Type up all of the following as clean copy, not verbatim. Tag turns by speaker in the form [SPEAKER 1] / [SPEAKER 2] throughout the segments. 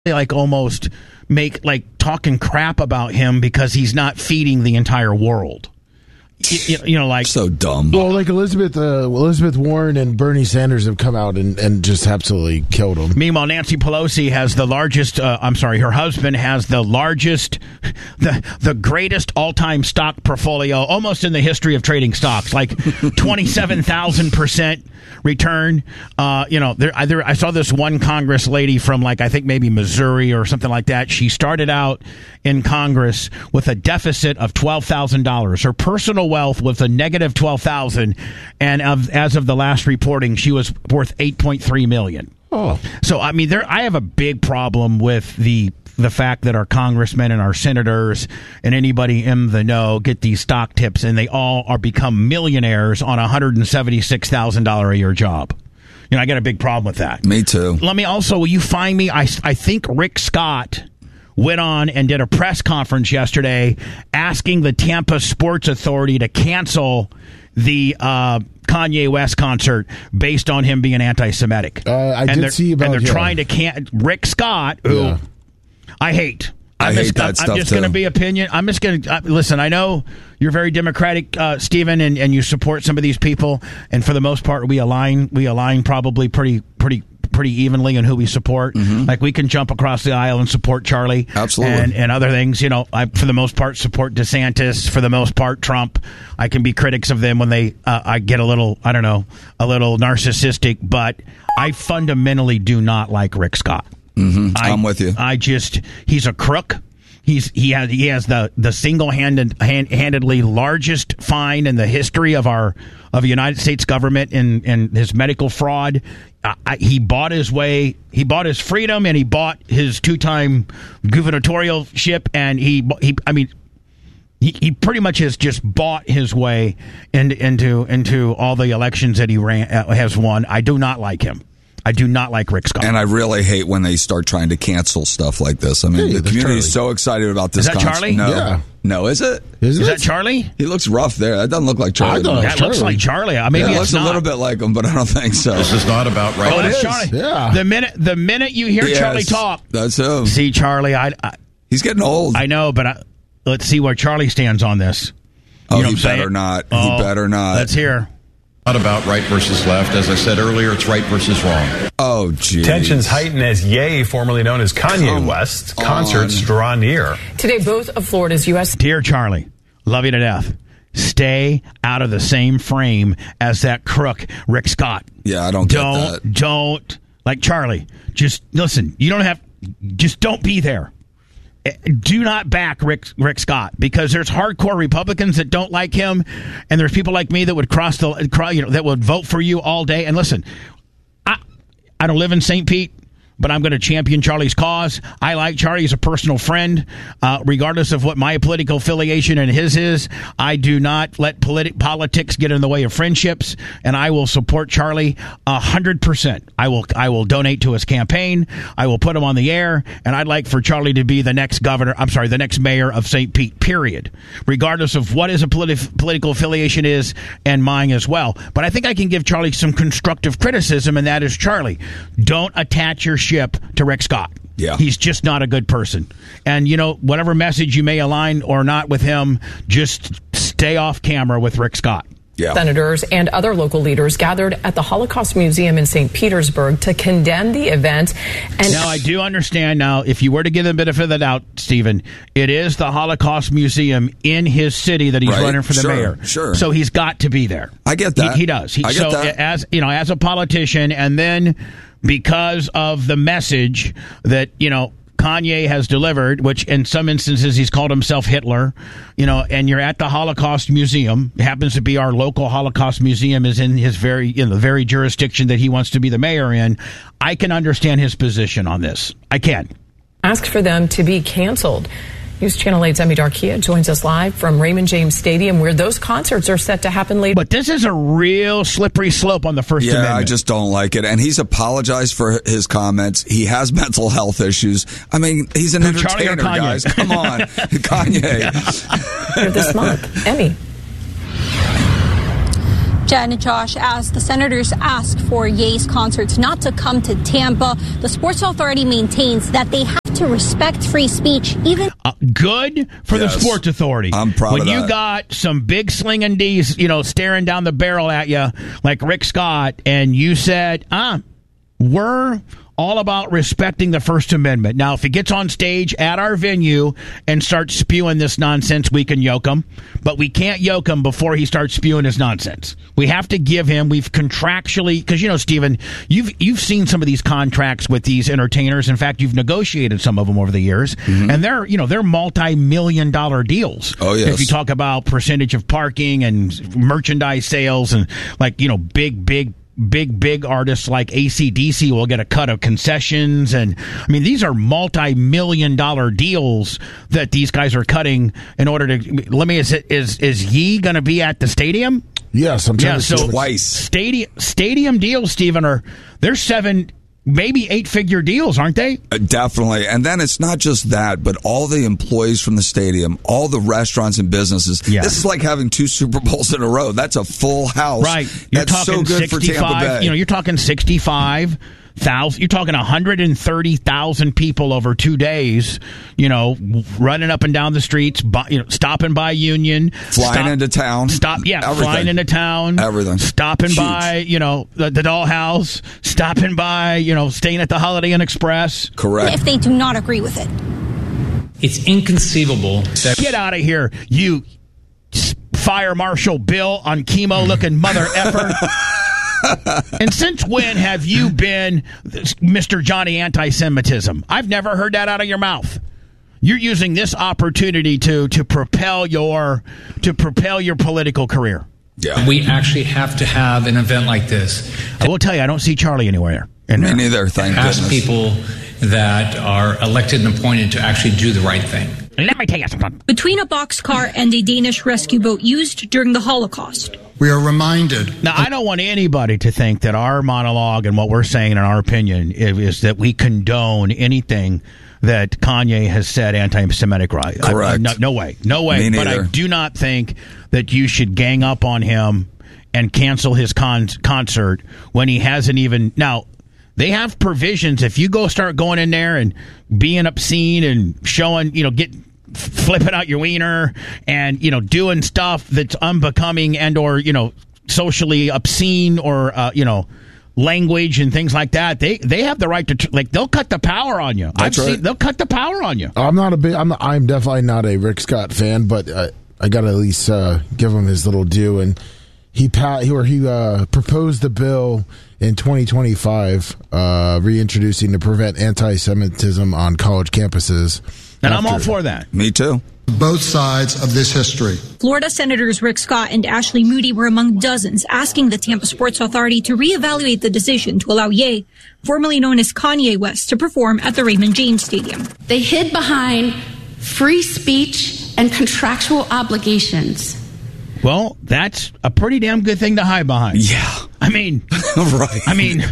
[SPEAKER 1] like almost make like talking crap about him because he's not feeding the entire world. You know, like
[SPEAKER 2] so dumb.
[SPEAKER 3] Well, like Elizabeth Warren and Bernie Sanders have come out and just absolutely killed him.
[SPEAKER 1] Meanwhile, Nancy Pelosi has the largest. Her husband has the largest, the greatest all-time stock portfolio, almost in the history of trading stocks, like 27,000% return. I saw this one Congress lady from I think maybe Missouri or something like that. She started out in Congress with a deficit of $12,000. Her personal wealth was a negative $12,000, and as of the last reporting, she was worth $8.3 million.
[SPEAKER 3] Oh,
[SPEAKER 1] so I mean, I have a big problem with the fact that our congressmen and our senators and anybody in the know get these stock tips, and they all are become millionaires on a $176,000 a year job. You know, I got a big problem with that.
[SPEAKER 2] Me too.
[SPEAKER 1] Will you find me? I think Rick Scott went on and did a press conference yesterday asking the Tampa Sports Authority to cancel the Kanye West concert based on him being anti-Semitic.
[SPEAKER 3] I did see about.
[SPEAKER 1] And they're trying to Rick Scott, who I hate.
[SPEAKER 2] I hate that stuff.
[SPEAKER 1] I'm just going to be opinion. I'm just going to listen. I know you're very democratic, Stephen, and you support some of these people. And for the most part, we align probably pretty evenly in who we support. Mm-hmm. Like we can jump across the aisle and support Charlie,
[SPEAKER 2] absolutely,
[SPEAKER 1] and other things. You know, I for the most part support DeSantis. For the most part, Trump. I can be critics of them when they I get a little narcissistic, but I fundamentally do not like Rick Scott.
[SPEAKER 2] Mm-hmm. I'm with you.
[SPEAKER 1] He's a crook. He has the single-handedly largest fine in the history of the United States government in his medical fraud. He bought his freedom, and he bought his 2-time gubernatorialship, and he pretty much has just bought his way into all the elections that he has won. I do not like him. I do not like Rick Scott.
[SPEAKER 2] And I really hate when they start trying to cancel stuff like this. I mean, the community is so excited about this.
[SPEAKER 1] Is that Charlie?
[SPEAKER 2] No.
[SPEAKER 3] Yeah.
[SPEAKER 2] No, is it?
[SPEAKER 1] Is that Charlie?
[SPEAKER 2] He looks rough there. That doesn't look like Charlie.
[SPEAKER 1] That looks like Charlie. Maybe
[SPEAKER 2] it looks a little bit like him, but I don't think so.
[SPEAKER 4] This is not about right.
[SPEAKER 1] Oh, that's Charlie.
[SPEAKER 3] Yeah.
[SPEAKER 1] The minute you hear Charlie talk,
[SPEAKER 2] that's him.
[SPEAKER 1] See, Charlie,
[SPEAKER 2] he's getting old.
[SPEAKER 1] I know, but let's see where Charlie stands on this.
[SPEAKER 2] You know he better not. He better not.
[SPEAKER 1] Let's hear.
[SPEAKER 4] Not about right versus left. As I said earlier, it's right versus wrong.
[SPEAKER 2] Oh, geez.
[SPEAKER 5] Tensions heighten as Ye, formerly known as Kanye West, concerts draw near.
[SPEAKER 6] Today, both of Florida's U.S.
[SPEAKER 1] Dear Charlie, love you to death. Stay out of the same frame as that crook, Rick Scott.
[SPEAKER 2] Yeah, I don't get that.
[SPEAKER 1] Don't. Like Charlie, just listen. Just don't be there. Do not back Rick Scott, because there's hardcore Republicans that don't like him, and there's people like me that would that would vote for you all day. And listen, I don't live in St. Pete, but I'm going to champion Charlie's cause. I like Charlie as a personal friend, regardless of what my political affiliation and his is. I do not let politics get in the way of friendships, and I will support Charlie 100%. I will donate to his campaign. I will put him on the air, and I'd like for Charlie to be the next the next mayor of St. Pete, period, regardless of what his political affiliation is, and mine as well. But I think I can give Charlie some constructive criticism, and that is, Charlie, don't attach your ship to Rick Scott.
[SPEAKER 2] Yeah.
[SPEAKER 1] He's just not a good person. And, whatever message you may align or not with him, just stay off camera with Rick Scott.
[SPEAKER 2] Yeah.
[SPEAKER 6] Senators and other local leaders gathered at the Holocaust Museum in St. Petersburg to condemn the event. And
[SPEAKER 1] now, I do understand now, if you were to give them a benefit of the doubt, Stephen, it is the Holocaust Museum in his city that he's running for the mayor.
[SPEAKER 2] Sure.
[SPEAKER 1] So he's got to be there.
[SPEAKER 2] I get that.
[SPEAKER 1] He does.
[SPEAKER 2] I get that.
[SPEAKER 1] As a politician, and then because of the message that, Kanye has delivered, which in some instances he's called himself Hitler, and you're at the Holocaust Museum. It happens to be our local Holocaust Museum is in the very jurisdiction that he wants to be the mayor in. I can understand his position on this. I can.
[SPEAKER 6] Asked for them to be canceled. News Channel 8's Emmy Darkia joins us live from Raymond James Stadium, where those concerts are set to happen later.
[SPEAKER 1] But this is a real slippery slope on the First Amendment.
[SPEAKER 2] Yeah, I just don't like it. And he's apologized for his comments. He has mental health issues. I mean, he's an entertainer, guys. Come on. Kanye.
[SPEAKER 6] This month. Emmy.
[SPEAKER 7] Jen, Josh, as the Senators ask for Ye's concerts not to come to Tampa, the Sports Authority maintains that they have to respect free speech, even...
[SPEAKER 1] good for the Sports Authority.
[SPEAKER 2] I'm proud
[SPEAKER 1] when
[SPEAKER 2] of that.
[SPEAKER 1] you got some big slinging D's, staring down the barrel at you like Rick Scott, and you said, we're all about respecting the First Amendment. Now, if he gets on stage at our venue and starts spewing this nonsense, we can yoke him, but we can't yoke him before he starts spewing his nonsense. We have to give him, we've contractually, because, Stephen, you've seen some of these contracts with these entertainers. In fact, you've negotiated some of them over the years, and they're multi-million-dollar deals.
[SPEAKER 2] Oh, yes.
[SPEAKER 1] If you talk about percentage of parking and merchandise sales and, big artists like AC/DC will get a cut of concessions, and these are multi-million-dollar deals that these guys are cutting in order to. Is Ye going to be at the stadium?
[SPEAKER 3] Yes, I'm trying to
[SPEAKER 1] so
[SPEAKER 2] twice.
[SPEAKER 1] Stadium deals, Stephen, they're 7, maybe 8-figure deals, aren't they?
[SPEAKER 2] Definitely. And then it's not just that, but all the employees from the stadium, all the restaurants and businesses. Yeah. This is like having 2 Super Bowls in a row. That's a full house.
[SPEAKER 1] Right. You're
[SPEAKER 2] That's
[SPEAKER 1] talking
[SPEAKER 2] so good
[SPEAKER 1] 65,
[SPEAKER 2] for Tampa Bay.
[SPEAKER 1] You're talking 65,000. You're talking 130,000 people over 2 days, running up and down the streets, stopping by Union.
[SPEAKER 2] Flying into town.
[SPEAKER 1] Flying into town.
[SPEAKER 2] Everything.
[SPEAKER 1] Stopping
[SPEAKER 2] Huge.
[SPEAKER 1] by, the Dollhouse. Stopping by, staying at the Holiday Inn Express.
[SPEAKER 2] Correct.
[SPEAKER 7] If they do not agree with it.
[SPEAKER 8] It's inconceivable that...
[SPEAKER 1] Get out of here, you Fire Marshal Bill on chemo-looking mother effer. And since when have you been Mr. Johnny Anti-Semitism? I've never heard that out of your mouth. You're using this opportunity to propel your political career.
[SPEAKER 2] Yeah.
[SPEAKER 8] We actually have to have an event like this.
[SPEAKER 1] I will tell you, I don't see Charlie anywhere.
[SPEAKER 2] Me neither, thank goodness.
[SPEAKER 8] Ask people that are elected and appointed to actually do the right thing.
[SPEAKER 1] Let me tell you something.
[SPEAKER 9] Between a boxcar and a Danish rescue boat used during the Holocaust.
[SPEAKER 10] We are reminded.
[SPEAKER 1] Now, I don't want anybody to think that our monologue and what we're saying in our opinion is that we condone anything that Kanye has said anti-Semitic right.
[SPEAKER 2] Correct.
[SPEAKER 1] No way. No way.
[SPEAKER 2] Me
[SPEAKER 1] But
[SPEAKER 2] neither.
[SPEAKER 1] I do not think that you should gang up on him and cancel his concert when he hasn't even... Now, they have provisions. If you start going in there and being obscene and showing, flipping out your wiener and, doing stuff that's unbecoming and or, socially obscene or, language and things like that, they have the right to, they'll cut the power on you. They'll cut the power on you.
[SPEAKER 3] I'm definitely not a Rick Scott fan, but I got to at least give him his little due. And he proposed the bill in 2025, reintroducing to prevent anti-Semitism on college campuses.
[SPEAKER 1] And I'm all for that.
[SPEAKER 2] Me too.
[SPEAKER 10] Both sides of this history.
[SPEAKER 9] Florida Senators Rick Scott and Ashley Moody were among dozens asking the Tampa Sports Authority to reevaluate the decision to allow Ye, formerly known as Kanye West, to perform at the Raymond James Stadium.
[SPEAKER 11] They hid behind free speech and contractual obligations.
[SPEAKER 1] Well, that's a pretty damn good thing to hide behind.
[SPEAKER 2] Yeah.
[SPEAKER 1] Right.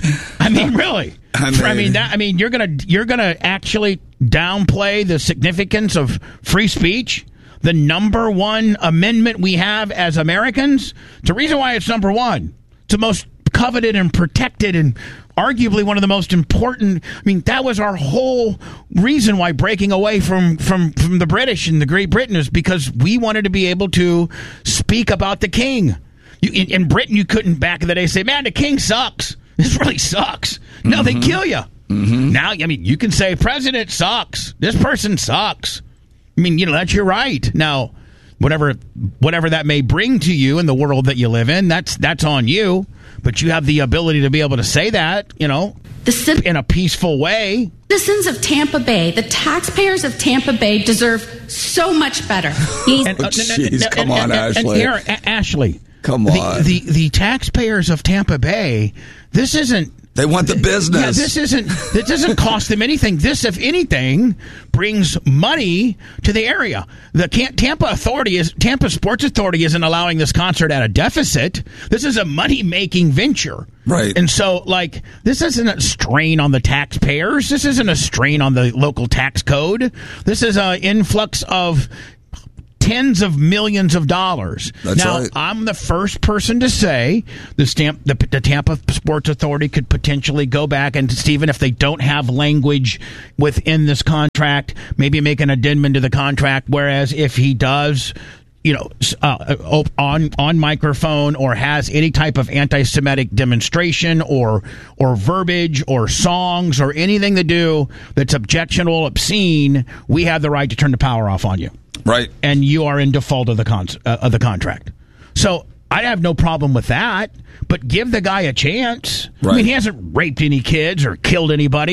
[SPEAKER 1] Really. You're gonna actually downplay the significance of free speech, the number one amendment we have as Americans. It's the reason why it's number one. It's the most coveted and protected and arguably one of the most important. That was our whole reason why breaking away from the British and the Great Britain is because we wanted to be able to speak about the king. In Britain, you couldn't back in the day say, man, the king sucks. This really sucks. No, they kill you. Mm-hmm. Now, you can say president sucks. This person sucks. That's your right. Now, whatever that may bring to you in the world that you live in, that's on you. But you have the ability to be able to say that, in a peaceful way.
[SPEAKER 11] Citizens of Tampa Bay, the taxpayers of Tampa Bay deserve so much better.
[SPEAKER 2] Come on, Ashley.
[SPEAKER 1] Ashley.
[SPEAKER 2] Come on.
[SPEAKER 1] The taxpayers of Tampa Bay, this isn't...
[SPEAKER 2] They want the business.
[SPEAKER 1] Yeah, this doesn't cost them anything. This, if anything, brings money to the area. The Tampa Sports Authority isn't allowing this concert at a deficit. This is a money-making venture.
[SPEAKER 2] Right.
[SPEAKER 1] And so, this isn't a strain on the taxpayers. This isn't a strain on the local tax code. This is an influx of tens of millions of dollars.
[SPEAKER 2] That's
[SPEAKER 1] now,
[SPEAKER 2] right.
[SPEAKER 1] I'm the first person to say the Tampa Sports Authority could potentially go back and, Stephen, if they don't have language within this contract, maybe make an addendum to the contract, whereas if he does, on microphone or has any type of anti-Semitic demonstration or verbiage or songs or anything to do that's objectionable, obscene, we have the right to turn the power off on you.
[SPEAKER 2] Right.
[SPEAKER 1] And you are in default of the contract. So I have no problem with that, but give the guy a chance.
[SPEAKER 2] Right.
[SPEAKER 1] I mean, he hasn't raped any kids or killed anybody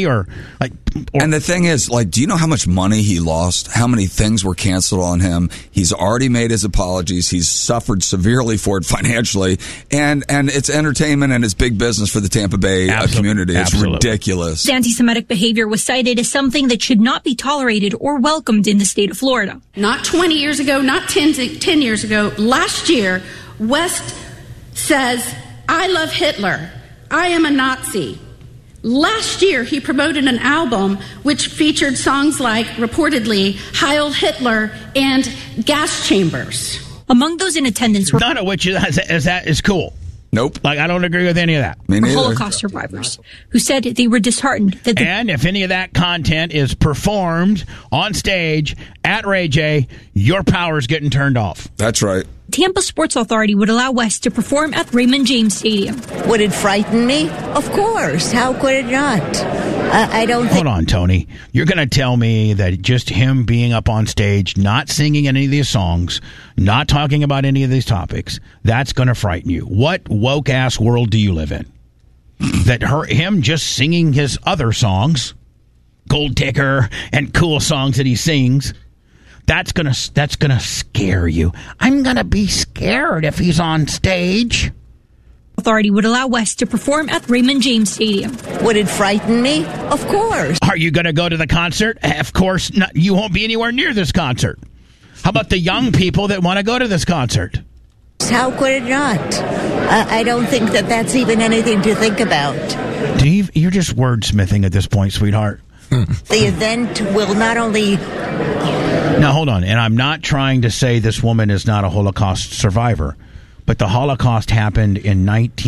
[SPEAKER 2] and the thing is, do you know how much money he lost? How many things were canceled on him? He's already made his apologies. He's suffered severely for it financially, and it's entertainment and it's big business for the Tampa Bay community. It's ridiculous.
[SPEAKER 9] Anti-Semitic behavior was cited as something that should not be tolerated or welcomed in the state of Florida.
[SPEAKER 11] Not 20 years ago, not 10 years ago, last year, West says, "I love Hitler. I am a Nazi." Last year, he promoted an album which featured songs like, reportedly, Heil Hitler and Gas Chambers.
[SPEAKER 9] Among those in attendance were
[SPEAKER 1] none of which is cool.
[SPEAKER 2] Nope.
[SPEAKER 1] I don't agree with any of that.
[SPEAKER 2] Me neither.
[SPEAKER 9] Holocaust survivors who said they were disheartened that
[SPEAKER 1] and if any of that content is performed on stage at Ray J, your power's getting turned off.
[SPEAKER 2] That's right.
[SPEAKER 9] Tampa Sports Authority would allow West to perform at Raymond James Stadium.
[SPEAKER 12] Would it frighten me? Of course. How could it not? I don't think...
[SPEAKER 1] Hold on, Tony. You're going to tell me that just him being up on stage, not singing any of these songs, not talking about any of these topics, that's going to frighten you. What woke-ass world do you live in? That him just singing his other songs, Gold Digger and cool songs that he sings... That's gonna scare you. I'm gonna be scared if he's on stage.
[SPEAKER 9] Authority would allow West to perform at Raymond James Stadium.
[SPEAKER 12] Would it frighten me? Of course.
[SPEAKER 1] Are you gonna go to the concert? Of course not. You won't be anywhere near this concert. How about the young people that want to go to this concert?
[SPEAKER 12] How could it not? I don't think that's even anything to think about.
[SPEAKER 1] Dave, you're just wordsmithing at this point, sweetheart.
[SPEAKER 12] The event will not only...
[SPEAKER 1] Now, hold on. And I'm not trying to say this woman is not a Holocaust survivor, but the Holocaust happened in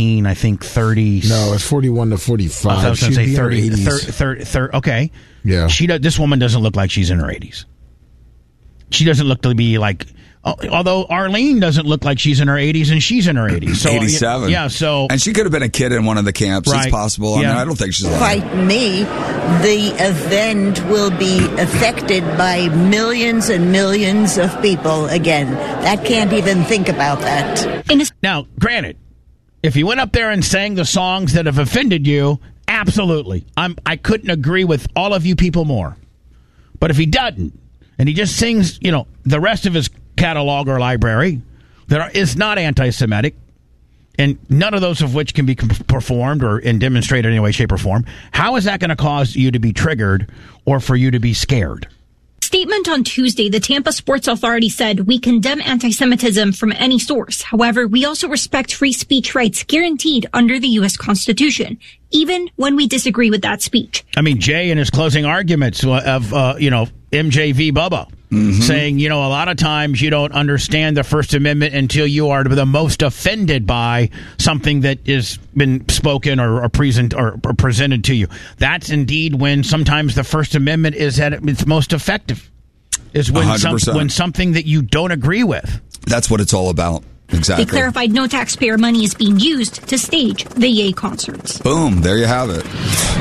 [SPEAKER 1] 30.
[SPEAKER 3] No, it's 41 to 45.
[SPEAKER 1] I was going to say 30. Okay.
[SPEAKER 3] Yeah.
[SPEAKER 1] This woman doesn't look like she's in her 80s. She doesn't look to be like... Although Arlene doesn't look like she's in her 80s, and she's in her 80s. So
[SPEAKER 2] 87.
[SPEAKER 1] Yeah, so...
[SPEAKER 2] And she could have been a kid in one of the camps.
[SPEAKER 1] Right.
[SPEAKER 2] It's possible. I mean, I don't think she's alive.
[SPEAKER 12] Frighten me. The event will be affected by millions and millions of people again. That can't even think about that.
[SPEAKER 1] Now, granted, if he went up there and sang the songs that have offended you, absolutely. I couldn't agree with all of you people more. But if he doesn't, and he just sings, the rest of his catalog or library that is not anti-Semitic, and none of those of which can be performed or demonstrated in any way, shape, or form, how is that going to cause you to be triggered or for you to be scared?
[SPEAKER 9] Statement on Tuesday, the Tampa Sports Authority said, "We condemn anti-Semitism from any source. However, we also respect free speech rights guaranteed under the U.S. Constitution, even when we disagree with that speech." I
[SPEAKER 1] mean, Jay in his closing arguments of, MJV Bubba, saying, a lot of times you don't understand the First Amendment until you are the most offended by something that has been spoken or presented to you. That's indeed when sometimes the First Amendment is at its most effective, is when something that you don't agree with.
[SPEAKER 2] That's what it's all about. Exactly.
[SPEAKER 9] They clarified no taxpayer money is being used to stage the Ye concerts.
[SPEAKER 2] Boom, there you have it.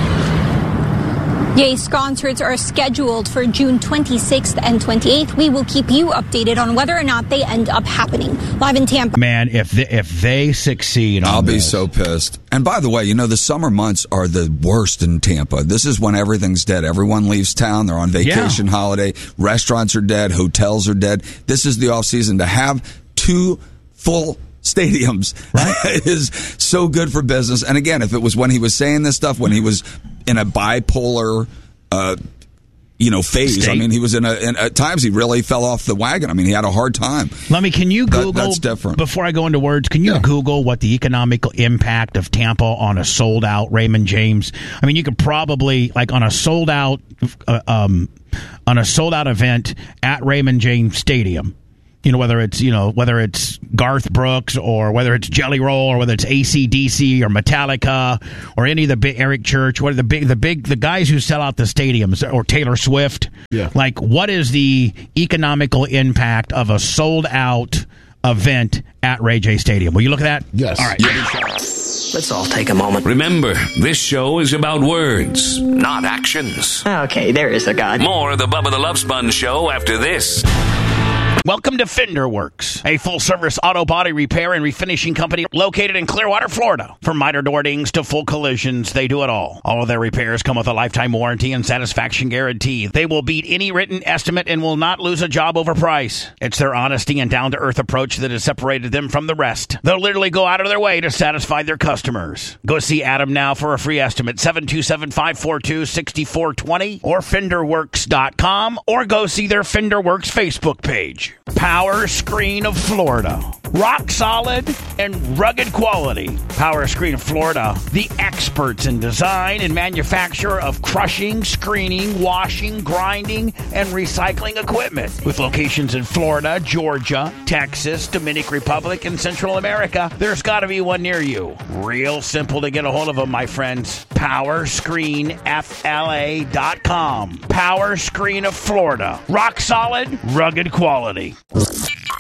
[SPEAKER 7] Ye's concerts are scheduled for June 26th and 28th. We will keep you updated on whether or not they end up happening. Live in Tampa.
[SPEAKER 1] Man, if they succeed,
[SPEAKER 2] I'll be so pissed. And by the way, the summer months are the worst in Tampa. This is when everything's dead. Everyone leaves town. They're on vacation, holiday. Restaurants are dead. Hotels are dead. This is the off season. To have 2 full stadiums is so good for business. And again, if it was when he was saying this stuff, when he was in a bipolar phase. State. I mean, he was at times he really fell off the wagon. I mean, he had a hard time.
[SPEAKER 1] Lemmy, can you Google,
[SPEAKER 2] that's different.
[SPEAKER 1] Before I go into words, can you Google what the economical impact of Tampa on a sold out Raymond James? I mean, you could probably, on a sold out event at Raymond James Stadium, whether it's Garth Brooks or whether it's Jelly Roll or whether it's AC/DC or Metallica or any of the big Eric Church, what are the guys who sell out the stadiums, or Taylor Swift?
[SPEAKER 3] Yeah.
[SPEAKER 1] Like, what is the economical impact of a sold out event at Ray J Stadium? Will you look at that?
[SPEAKER 3] Yes.
[SPEAKER 1] All right.
[SPEAKER 13] Let's all take a moment.
[SPEAKER 14] Remember, this show is about words, not actions.
[SPEAKER 13] Okay, there is a God.
[SPEAKER 14] More of the Bubba the Love Sponge Show after this.
[SPEAKER 1] Welcome to Fender Works, a full-service auto body repair and refinishing company located in Clearwater, Florida. From minor door dings to full collisions, they do it all. All of their repairs come with a lifetime warranty and satisfaction guarantee. They will beat any written estimate and will not lose a job over price. It's their honesty and down-to-earth approach that has separated them from the rest. They'll literally go out of their way to satisfy their customers. Go see Adam now for a free estimate, 727-542-6420 or FenderWorks.com, or go see their Fender Works Facebook page. Power Screen of Florida. Rock solid and rugged quality. Power Screen of Florida, the experts in design and manufacture of crushing, screening, washing, grinding, and recycling equipment. With locations in Florida, Georgia, Texas, Dominican Republic, and Central America, there's got to be one near you. Real simple to get a hold of them, my friends. PowerscreenFLA.com. Power Screen of Florida. Rock solid, rugged quality.